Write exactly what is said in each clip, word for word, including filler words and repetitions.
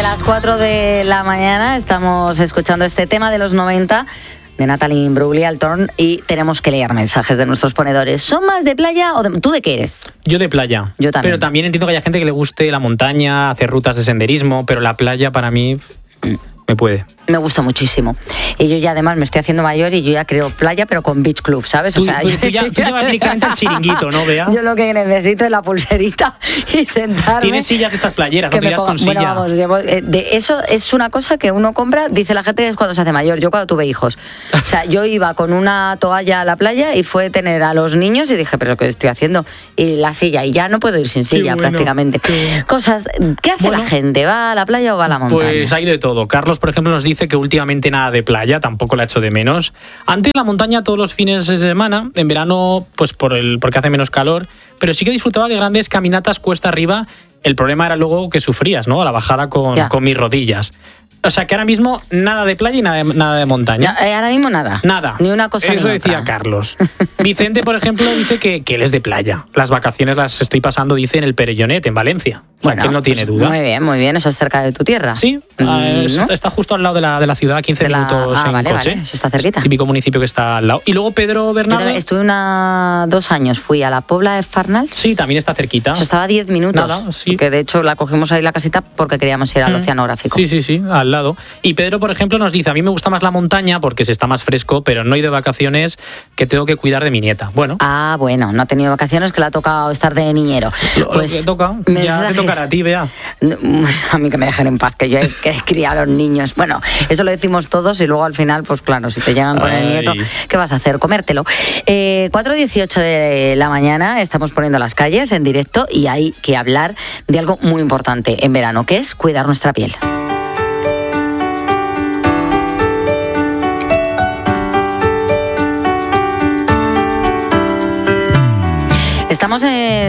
las cuatro de la mañana estamos escuchando este tema de los noventa de Natalie Imbruglia, Torn, y tenemos que leer mensajes de nuestros ponedores. ¿Son más de playa o de... ¿Tú de qué eres? Yo de playa. Yo también. Pero también entiendo que haya gente que le guste la montaña, hacer rutas de senderismo, pero la playa para mí me puede. Me gusta muchísimo. Y yo ya además me estoy haciendo mayor y yo ya creo playa, pero con beach club, ¿sabes? Tú, o sea, tú, tú ya, tú ya vas directamente al chiringuito, ¿no, Bea? Yo lo que necesito es la pulserita y sentarme. Tienes sillas de estas playeras, no te irás con bueno, silla. Vamos, llevo, eh, de eso es una cosa que uno compra, dice la gente que es cuando se hace mayor. Yo cuando tuve hijos. O sea, yo iba con una toalla a la playa y fue tener a los niños y dije, ¿pero qué estoy haciendo? Y la silla, y ya no puedo ir sin silla bueno, prácticamente. Qué... Cosas, ¿qué hace bueno, la gente? ¿Va a la playa o va a la montaña? Pues hay de todo. Carlos, por ejemplo, nos dice que últimamente nada de playa, tampoco la echo de menos. Antes la montaña todos los fines de semana, en verano pues por el porque hace menos calor, pero sí que disfrutaba de grandes caminatas cuesta arriba. El problema era luego que sufrías, ¿no? A la bajada con, con mis rodillas. O sea que ahora mismo nada de playa y nada de, nada de montaña. Ya, eh, ahora mismo nada. Nada. Ni una cosa Eso ni decía otra. Carlos. Vicente, por ejemplo, dice que, que él es de playa. Las vacaciones las estoy pasando, dice, en el Perellonet, en Valencia. Bueno, o sea, que él no tiene pues duda. Muy bien, muy bien. Eso es cerca de tu tierra. Sí, mm, es, ¿no? Está justo al lado de la, de la ciudad, quince la... minutos ah, en vale, coche. Vale, eso está cerquita. Es típico municipio que está al lado. Y luego Pedro Bernardo. Estuve una, dos años, fui a la Pobla de Farnals. Sí, también está cerquita. Eso estaba a diez minutos. Nada, sí. Que de hecho la cogimos ahí la casita porque queríamos ir al mm. oceanográfico. Sí, sí, sí, al lado. Y Pedro, por ejemplo, nos dice, a mí me gusta más la montaña porque se está más fresco, pero no he ido de vacaciones, que tengo que cuidar de mi nieta. Bueno. Ah, bueno, no ha tenido vacaciones, que le ha tocado estar de niñero. Lo, pues lo que toca, mensajes... ya te tocará a ti, Bea. A mí que me dejen en paz, que yo he que criado a los niños. Bueno, eso lo decimos todos y luego al final, pues claro, si te llegan con Ay. el nieto, ¿qué vas a hacer? Comértelo. Eh, cuatro dieciocho de la mañana, estamos poniendo las calles en directo y hay que hablar de algo muy importante en verano, que es cuidar nuestra piel. Estamos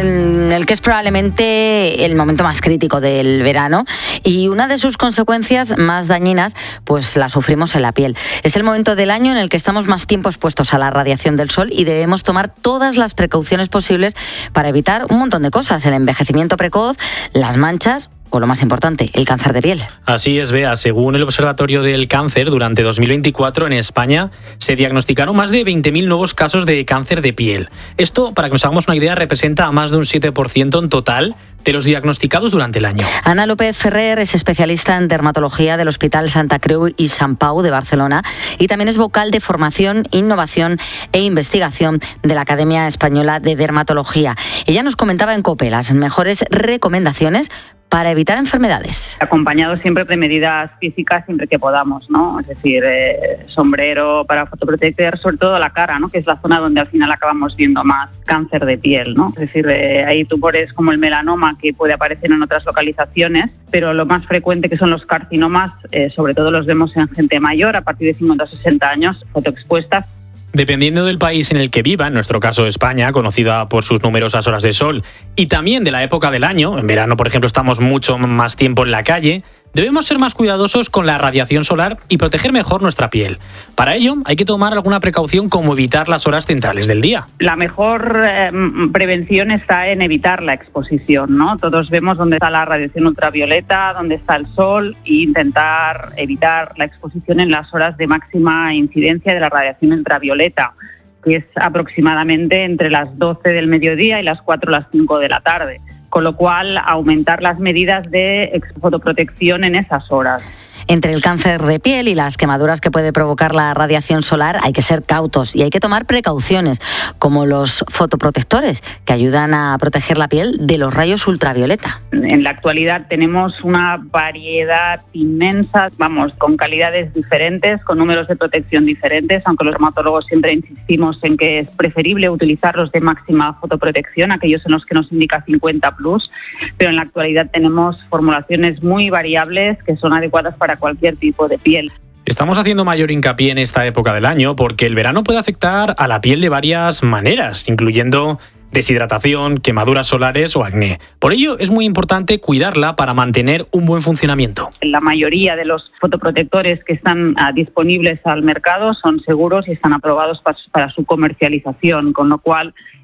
en el que es probablemente el momento más crítico del verano y una de sus consecuencias más dañinas pues la sufrimos en la piel. Es el momento del año en el que estamos más tiempo expuestos a la radiación del sol y debemos tomar todas las precauciones posibles para evitar un montón de cosas, el envejecimiento precoz, las manchas o lo más importante, el cáncer de piel. Así es, Bea. Según el Observatorio del Cáncer, durante dos mil veinticuatro en España se diagnosticaron más de veinte mil nuevos casos de cáncer de piel. Esto, para que nos hagamos una idea, representa a más de un siete por ciento en total de los diagnosticados durante el año. Ana López Ferrer es especialista en dermatología del Hospital Santa Creu i Sant Pau de Barcelona y también es vocal de formación, innovación e investigación de la Academia Española de Dermatología. Ella nos comentaba en COPE las mejores recomendaciones para evitar enfermedades. Acompañado siempre de medidas físicas siempre que podamos, ¿no? Es decir, eh, sombrero para fotoproteger, sobre todo la cara, ¿no? Que es la zona donde al final acabamos viendo más cáncer de piel, ¿no? Es decir, eh, hay tumores como el melanoma que puede aparecer en otras localizaciones, pero lo más frecuente que son los carcinomas, eh, sobre todo los vemos en gente mayor, a partir de cincuenta a sesenta años, fotoexpuestas. Dependiendo del país en el que viva, en nuestro caso España, conocida por sus numerosas horas de sol, y también de la época del año, en verano, por ejemplo, estamos mucho más tiempo en la calle, debemos ser más cuidadosos con la radiación solar y proteger mejor nuestra piel. Para ello, hay que tomar alguna precaución como evitar las horas centrales del día. La mejor eh, prevención está en evitar la exposición, ¿no? Todos vemos dónde está la radiación ultravioleta, dónde está el sol, e intentar evitar la exposición en las horas de máxima incidencia de la radiación ultravioleta, que es aproximadamente entre las doce del mediodía y las cuatro o las cinco de la tarde. Con lo cual, aumentar las medidas de fotoprotección en esas horas. Entre el cáncer de piel y las quemaduras que puede provocar la radiación solar hay que ser cautos y hay que tomar precauciones, como los fotoprotectores, que ayudan a proteger la piel de los rayos ultravioleta. En la actualidad tenemos una variedad inmensa, vamos, con calidades diferentes, con números de protección diferentes, aunque los dermatólogos siempre insistimos en que es preferible utilizar los de máxima fotoprotección, aquellos en los que nos indica cincuenta plus, pero en la actualidad tenemos formulaciones muy variables que son adecuadas para cualquier tipo de piel. Estamos haciendo mayor hincapié en esta época del año porque el verano puede afectar a la piel de varias maneras, incluyendo deshidratación, quemaduras solares o acné. Por ello, es muy importante cuidarla para mantener un buen funcionamiento. La mayoría de los fotoprotectores que están uh, disponibles al mercado son seguros y están aprobados para, para su comercialización, con lo cual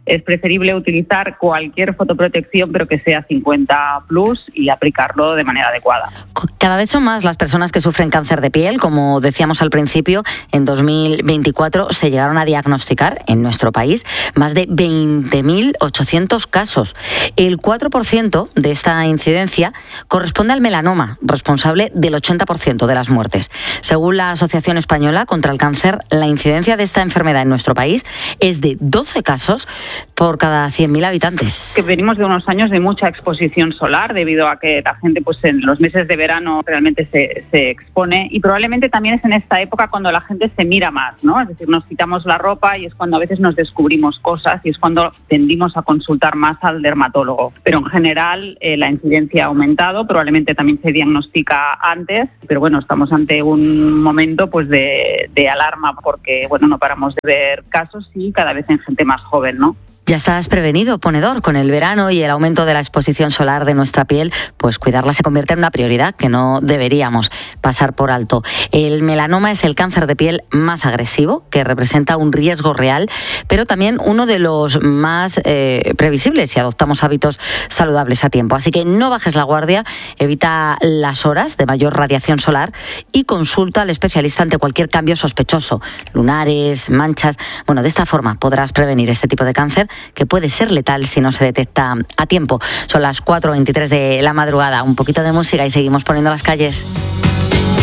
es preferible utilizar cualquier fotoprotección, pero que sea cincuenta plus y aplicarlo de manera adecuada. Cada vez son más las personas que sufren cáncer de piel. Como decíamos al principio, en dos mil veinticuatro se llegaron a diagnosticar en nuestro país más de veinte mil ochocientos casos. El cuatro por ciento de esta incidencia corresponde al melanoma, responsable del ochenta por ciento de las muertes. Según la Asociación Española contra el Cáncer, la incidencia de esta enfermedad en nuestro país es de doce casos por cada cien mil habitantes. Que venimos de unos años de mucha exposición solar, debido a que la gente pues en los meses de verano realmente se, se expone, y probablemente también es en esta época cuando la gente se mira más, ¿no? Es decir, nos quitamos la ropa y es cuando a veces nos descubrimos cosas y es cuando tendimos a consultar más al dermatólogo. Pero en general eh, la incidencia ha aumentado, probablemente también se diagnostica antes, pero bueno, estamos ante un momento pues de, de alarma porque bueno, no paramos de ver casos y cada vez en gente más joven, ¿no? Ya estás prevenido, ponedor. Con el verano y el aumento de la exposición solar de nuestra piel, pues cuidarla se convierte en una prioridad que no deberíamos pasar por alto. El melanoma es el cáncer de piel más agresivo, que representa un riesgo real, pero también uno de los más eh, previsibles si adoptamos hábitos saludables a tiempo. Así que no bajes la guardia, evita las horas de mayor radiación solar y consulta al especialista ante cualquier cambio sospechoso, lunares, manchas. Bueno, de esta forma podrás prevenir este tipo de cáncer, que puede ser letal si no se detecta a tiempo. Son las cuatro veintitrés de la madrugada. Un poquito de música y seguimos poniendo las calles.